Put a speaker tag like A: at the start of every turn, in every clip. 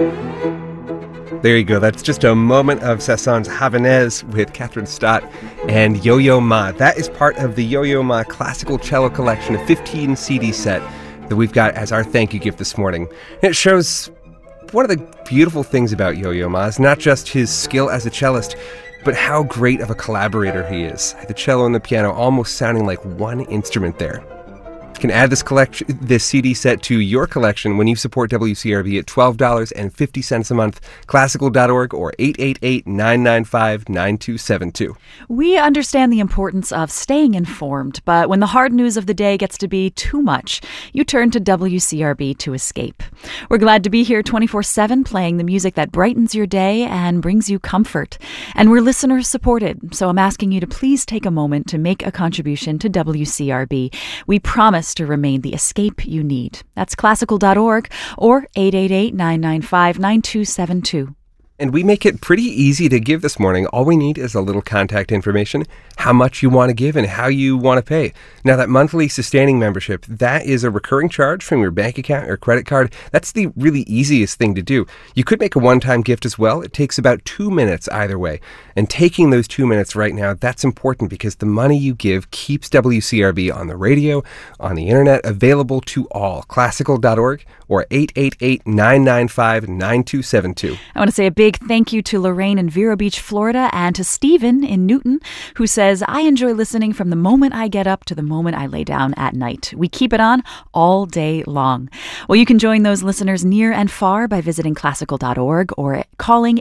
A: There you go. That's just a moment of Saint-Saëns Havanaise with Catherine Stott and Yo-Yo Ma. That is part of the Yo-Yo Ma Classical Cello Collection, a 15 CD set that we've got as our thank you gift this morning. And it shows one of the beautiful things about Yo-Yo Ma is not just his skill as a cellist, but how great of a collaborator he is. The cello and the piano almost sounding like one instrument there. You can add this CD set to your collection when you support WCRB at $12.50 a month, classical.org or 888-995-9272.
B: We understand the importance of staying informed, but when the hard news of the day gets to be too much, you turn to WCRB to escape. We're glad to be here 24/7 playing the music that brightens your day and brings you comfort. And we're listener supported, so I'm asking you to please take a moment to make a contribution to WCRB. We promise to remain the escape you need. That's classical.org or 888-995-9272.
A: And we make it pretty easy to give this morning. All we need is a little contact information, how much you want to give and how you want to pay. Now, that monthly sustaining membership, that is a recurring charge from your bank account or credit card. That's the really easiest thing to do. You could make a one-time gift as well. It takes about 2 minutes either way. And taking those 2 minutes right now, that's important because the money you give keeps WCRB on the radio, on the internet, available to all. Classical.org or 888-995-9272.
B: I want to say a big thank you to Lorraine in Vero Beach, Florida, and to Stephen in Newton, who says, I enjoy listening from the moment I get up to the moment I lay down at night. We keep it on all day long. Well, you can join those listeners near and far by visiting classical.org or calling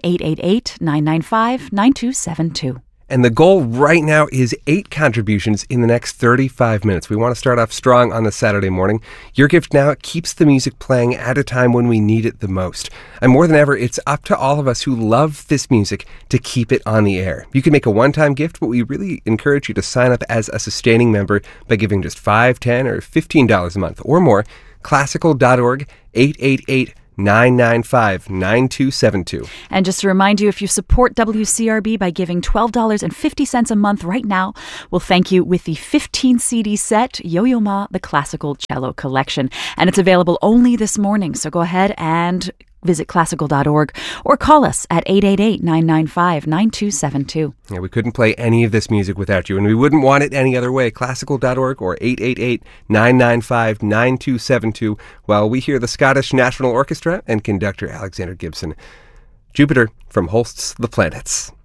B: 888-995-9272.
A: And the goal right now is 8 contributions in the next 35 minutes. We want to start off strong on the Saturday morning. Your gift now keeps the music playing at a time when we need it the most. And more than ever, it's up to all of us who love this music to keep it on the air. You can make a one-time gift, but we really encourage you to sign up as a sustaining member by giving just $5, $10, or $15 a month or more. Classical.org, 888-995-9272.
B: And just to remind you, if you support WCRB by giving $12.50 a month right now, we'll thank you with the 15 CD set, Yo-Yo Ma, the Classical Cello Collection. And it's available only this morning, so go ahead and visit classical.org or call us at 888-995-9272.
A: Yeah, we couldn't play any of this music without you, and we wouldn't want it any other way. Classical.org or 888-995-9272 while we hear the Scottish National Orchestra and conductor Alexander Gibson. Jupiter from Holst's The Planets.